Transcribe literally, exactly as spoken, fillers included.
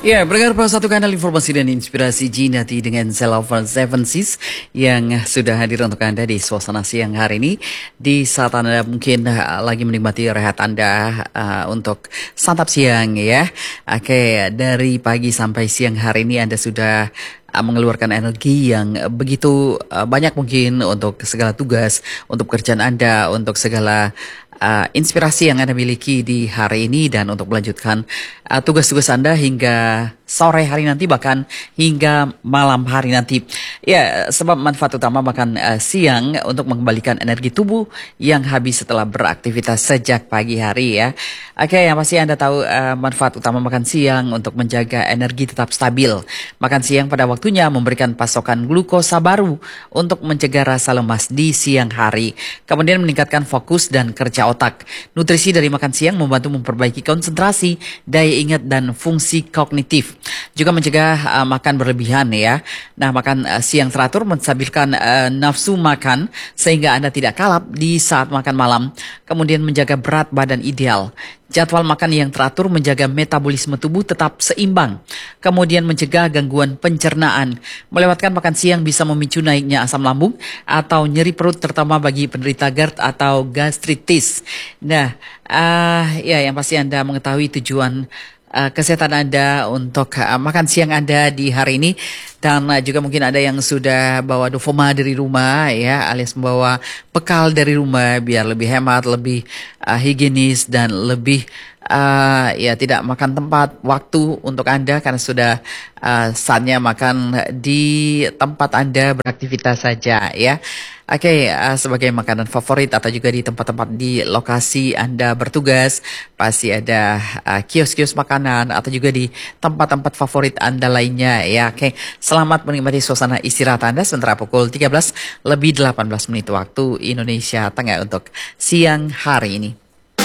Ya, berdengar pada satu kanal informasi dan inspirasi Jinati dengan Zelavan Seven Seas yang sudah hadir untuk Anda di suasana siang hari ini. Di saat Anda mungkin uh, lagi menikmati rehat Anda uh, untuk santap siang ya. Oke, dari pagi sampai siang hari ini Anda sudah uh, mengeluarkan energi yang begitu uh, banyak mungkin untuk segala tugas, untuk pekerjaan Anda, untuk segala uh, inspirasi yang Anda miliki di hari ini dan untuk melanjutkan uh, tugas-tugas Anda hingga sore hari nanti bahkan hingga malam hari nanti. Ya, sebab manfaat utama makan uh, siang untuk mengembalikan energi tubuh yang habis setelah beraktivitas sejak pagi hari ya. Oke, yang pasti Anda tahu uh, manfaat utama makan siang untuk menjaga energi tetap stabil. Makan siang pada waktunya memberikan pasokan glukosa baru untuk mencegah rasa lemas di siang hari. Kemudian meningkatkan fokus dan kerja otak. Nutrisi dari makan siang membantu memperbaiki konsentrasi, daya ingat dan fungsi kognitif. Juga mencegah uh, makan berlebihan ya. Nah, makan uh, siang teratur menstabilkan uh, nafsu makan sehingga Anda tidak kalap di saat makan malam. Kemudian menjaga berat badan ideal. Jadwal makan yang teratur menjaga metabolisme tubuh tetap seimbang. Kemudian mencegah gangguan pencernaan. Melewatkan makan siang bisa memicu naiknya asam lambung atau nyeri perut terutama bagi penderita GERD atau gastritis. Nah, uh, ya yang pasti Anda mengetahui tujuan Uh, kesehatan Anda untuk uh, makan siang Anda di hari ini. Dan uh, juga mungkin ada yang sudah bawa dofoma dari rumah ya, alias membawa bekal dari rumah biar lebih hemat, lebih uh, higienis dan lebih uh, ya tidak makan tempat waktu untuk Anda karena sudah uh, saatnya makan di tempat Anda beraktivitas saja ya. Oke, okay, uh, sebagai makanan favorit atau juga di tempat-tempat di lokasi Anda bertugas, pasti ada uh, kios-kios makanan atau juga di tempat-tempat favorit Anda lainnya ya. Oke, okay. Selamat menikmati suasana istirahat Anda sementara pukul tiga belas lebih delapan belas menit waktu Indonesia Tengah untuk siang hari ini.